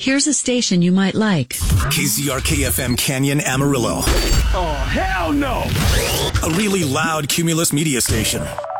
Here's a station you might like. KZRK-FM Canyon, Amarillo. Oh, hell no! A really loud Cumulus media station.